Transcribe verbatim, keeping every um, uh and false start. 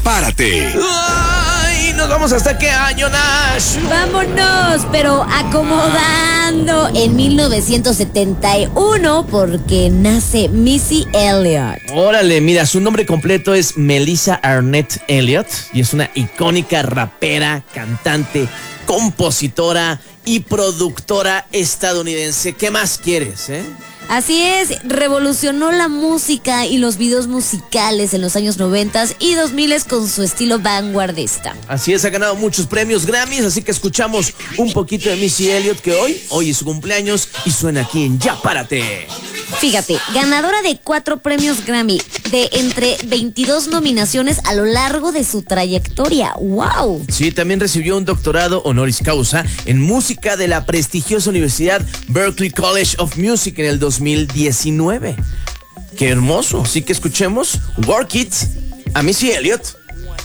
Párate. ¡Ay! ¿Nos vamos hasta qué año, Nash? Vámonos, pero acomodando en mil novecientos setenta y uno porque nace Missy Elliott. Órale, mira, su nombre completo es Melissa Arnett Elliott y es una icónica rapera, cantante, compositora y productora estadounidense. ¿Qué más quieres, eh? Así es, revolucionó la música y los videos musicales en los años noventa y dos mil con su estilo vanguardista. Así es, ha ganado muchos premios Grammys, así que escuchamos un poquito de Missy Elliott, que hoy, hoy es su cumpleaños y suena aquí en Ya Párate. Fíjate, ganadora de cuatro premios Grammy, de entre veintidós nominaciones a lo largo de su trayectoria. ¡Wow! Sí, también recibió un doctorado honoris causa en música de la prestigiosa Universidad Berklee College of Music en el dos mil diecinueve. ¡Qué hermoso! Así que escuchemos Work It a Missy Elliott.